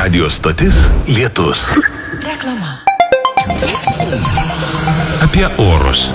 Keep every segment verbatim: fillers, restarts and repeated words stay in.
Radio stotis Lietus. Reklama. Apie orus.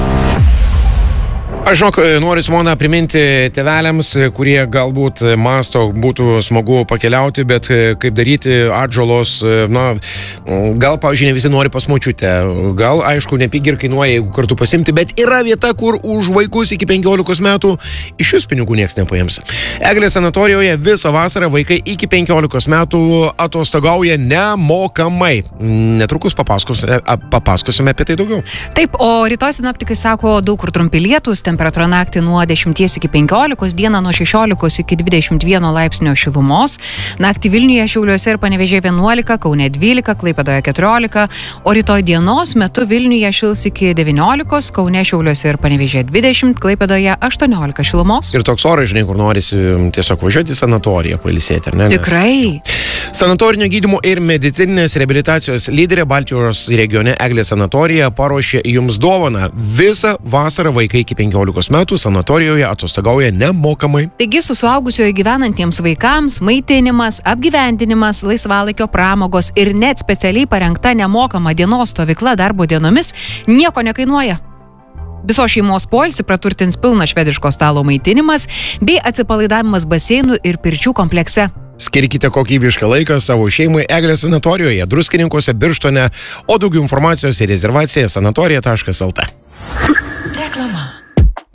Aš žinok, noriu Simona priminti tėveliams, kurie galbūt masto, būtų smagu pakeliauti, bet kaip daryti atžalos, na, gal, pavyzdžiui, ne visi nori pas močiutę, gal, aišku, nepigi ir kainuoja, jeigu kartu pasimti, bet yra vieta, kur už vaikus iki penkiolikos metų iš vis pinigų nieks nepaims. Eglės sanatorijoje visą vasarą vaikai iki penkiolikos metų atostogauja nemokamai. Netrukus papasakosime, papasakosime apie tai daugiau. Taip, o rytoj sinoptikai sako daug kur trumpi lietūs, temperatūra naktį nuo dešimties iki penkiolikos, dieną nuo šešiolikos iki dvidešimt vieno laipsnio šilumos. Naktį Vilniuje, Šiauliuose ir Panevėžyje vienuolika, Kaune dvylika, Klaipėdoje keturiolika, o rytoj dienos metu Vilniuje šils iki devyniolikos, Kaune, Šiauliuose ir Panevėžyje dvidešimt, Klaipėdoje aštuoniolika šilumos. Ir toks oras, žinai, kur norisi tiesiog važiuoti į sanatoriją, pailsėti, ar ne? Tikrai. Sanatorinio gydymo ir medicininės reabilitacijos lyderė Baltijos regione Eglės sanatorija paruošė jums dovaną. Visą vasarą vaikai iki penkiolikos metų sanatorijoje atostogauja nemokamai. Taigi su suaugusiojo gyvenantiems vaikams maitinimas, apgyvendinimas, laisvalaikio pramogos ir net specialiai parengta nemokama dienos stovykla darbo dienomis nieko nekainuoja. Visos šeimos poilsį praturtins pilnas švediško stalo maitinimas bei atsipalaidavimas baseinų ir pirčių komplekse. Skirkite kokybišką laiką savo šeimai Eglės sanatorijoje, Druskininkuose, Birštone, o daugiau informacijos ir rezervacija sanatorija taškas lt. Reklama.